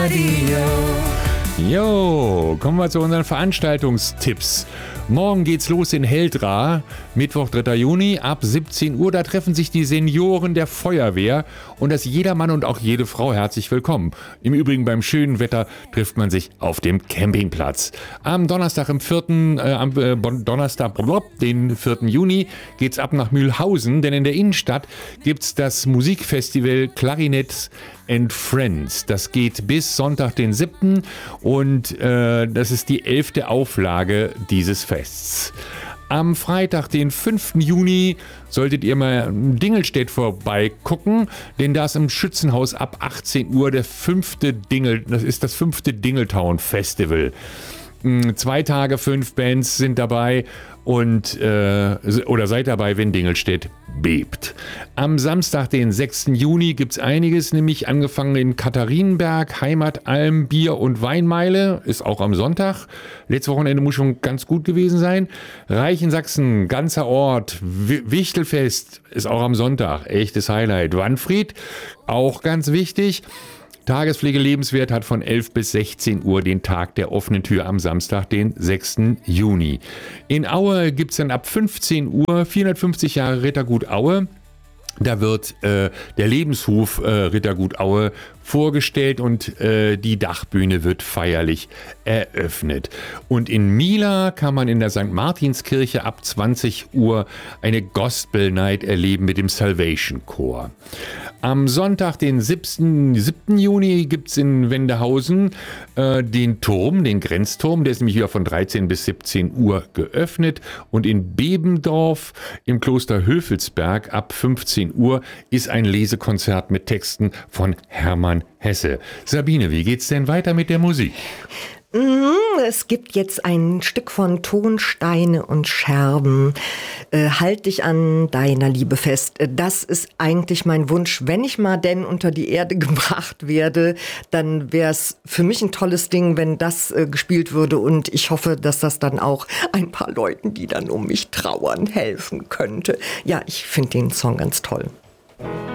Jo, kommen wir zu unseren Veranstaltungstipps. Morgen geht's los in Heldra, Mittwoch, 3. Juni, ab 17 Uhr. Da treffen sich die Senioren der Feuerwehr und da ist jeder Mann und auch jede Frau herzlich willkommen. Im Übrigen beim schönen Wetter trifft man sich auf dem Campingplatz. Am Donnerstag, den 4. Juni, geht's ab nach Mühlhausen, denn in der Innenstadt gibt's das Musikfestival Clarinet and Friends. Das geht bis Sonntag, den 7. und das ist die 11. Auflage dieses Fests. Am Freitag, den 5. Juni, solltet ihr mal in Dingelstedt vorbeigucken, denn da ist im Schützenhaus ab 18 Uhr das fünfte Dingeltown Festival. 2 Tage, 5 Bands sind dabei und oder seid dabei, wenn Dingelstedt bebt. Am Samstag, den 6. Juni, gibt's einiges, nämlich angefangen in Katharinenberg, Heimatalm, Bier- und Weinmeile, ist auch am Sonntag. Letztes Wochenende muss schon ganz gut gewesen sein. Reichensachsen, ganzer Ort, Wichtelfest ist auch am Sonntag, echtes Highlight. Wanfried, auch ganz wichtig. Tagespflege Lebenswert hat von 11 bis 16 Uhr den Tag der offenen Tür am Samstag, den 6. Juni. In Aue gibt es dann ab 15 Uhr 450 Jahre Rittergut Aue. Da wird der Lebenshof Rittergut Aue vorgestellt und die Dachbühne wird feierlich eröffnet. Und in Mila kann man in der St. Martinskirche ab 20 Uhr eine Gospel Night erleben mit dem Salvation Chor. Am Sonntag, den 7. Juni, gibt es in Wendehausen den Grenzturm, der ist nämlich wieder von 13 bis 17 Uhr geöffnet. Und in Bebendorf im Kloster Höfelsberg ab 15 Uhr ist ein Lesekonzert mit Texten von Hermann Hesse. Sabine, wie geht's denn weiter mit der Musik? Es gibt jetzt ein Stück von Tonsteine und Scherben. Halt dich an deiner Liebe fest. Das ist eigentlich mein Wunsch. Wenn ich mal denn unter die Erde gebracht werde, dann wäre es für mich ein tolles Ding, wenn das gespielt würde. Und ich hoffe, dass das dann auch ein paar Leuten, die dann um mich trauern, helfen könnte. Ja, ich finde den Song ganz toll.